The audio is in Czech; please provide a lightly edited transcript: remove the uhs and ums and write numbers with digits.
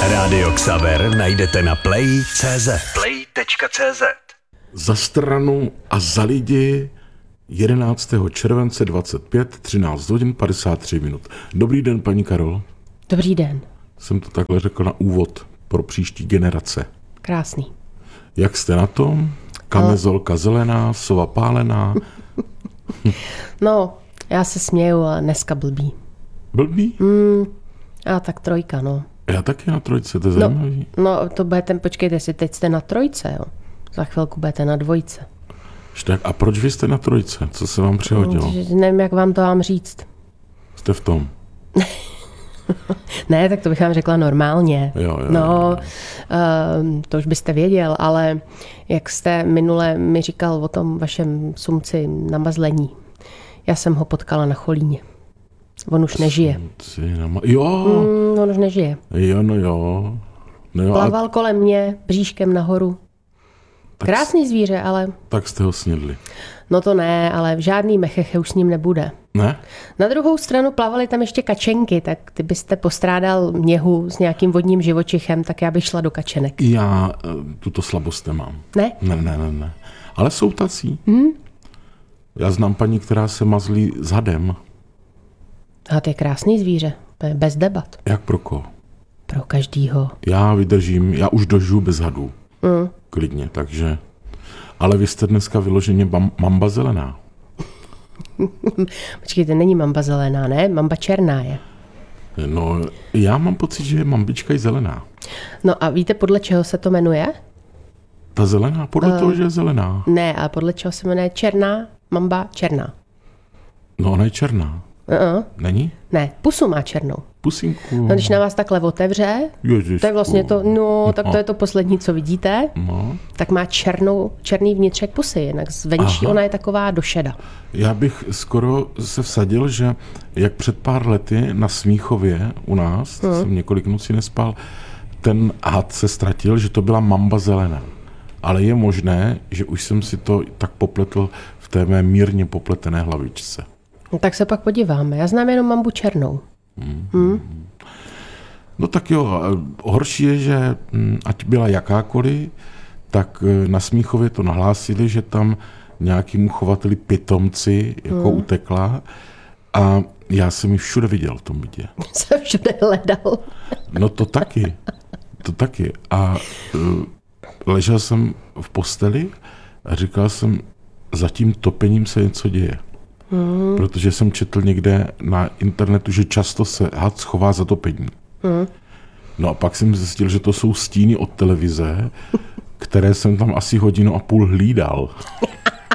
Rádio Xaver najdete na play.cz. Play.cz. Za stranu a za lidi 11. července 25, 13 hodin 53 minut. Dobrý den, paní Karol. Dobrý den. Jsem to takhle řekl na úvod pro příští generace. Krásný. Jak jste na tom? Kamezolka zelená, sova pálená. No, já se směju, ale dneska blbý. Blbý? A tak 3, no. Já taky na 3, to je zajímavý. No, to budete, počkejte si, teď jste na 3, jo. Za chvilku budete na 2. Tak a proč vy jste na 3? Co se vám přihodilo? Nevím, jak vám to mám říct. Jste v tom? Ne, tak to bych vám řekla normálně. Jo. To už byste věděl, ale jak jste minule mi říkal o tom vašem sumci na mazlení, já jsem ho potkala na Cholíně. On už nežije. Jo. On už nežije. Jo. Plaval kolem mě, bříškem nahoru. Krásný zvíře, ale... Tak jste ho snědli. No to ne, ale žádný mecheche už s ním nebude. Ne? Na druhou stranu plavaly tam ještě kačenky, tak ty byste postrádal měhu s nějakým vodním živočichem, tak já bych šla do kačenek. Já tuto slabost nemám. Ne? Ne. Ale jsou tací. Já znám paní, která se mazlí s hadem. A to je krásný zvíře, to je bez debat. Jak pro koho? Pro každýho. Já vydržím, já už dožiju bez hadů. Klidně, takže... Ale vy jste dneska vyloženě mamba zelená. Počkejte, není mamba zelená, ne? Mamba černá je. No, já mám pocit, že je mambička i zelená. No a víte, podle čeho se to jmenuje? Ta zelená? Podle toho, že je zelená. Ne, ale podle čeho se jmenuje černá mamba černá. No, ona je černá. Není? Ne, pusu má černou. Pusinku. No, když na vás takhle otevře, Ježišku. to je vlastně to, tak to je to poslední, co vidíte, tak má černý vnitřek pusy, jinak zvenčí ona je taková došeda. Já bych skoro se vsadil, že jak před pár lety na Smíchově u nás, jsem několik nocí nespal, ten had se ztratil, že to byla mamba zelená. Ale je možné, že už jsem si to tak popletl v té mé mírně popletené hlavičce. No, tak se pak podíváme. Já znám jenom mambu černou. No tak jo, horší je, že ať byla jakákoliv, tak na Smíchově to nahlásili, že tam nějakému chovateli pitomci jako utekla a já jsem ji všude viděl v tom bytě. Jsem všude hledal. No to taky. A ležel jsem v posteli a říkal jsem, za tím topením se něco děje. Protože jsem četl někde na internetu, že často se had schová za topení. No a pak jsem zjistil, že to jsou stíny od televize, které jsem tam asi 1,5 hodiny hlídal.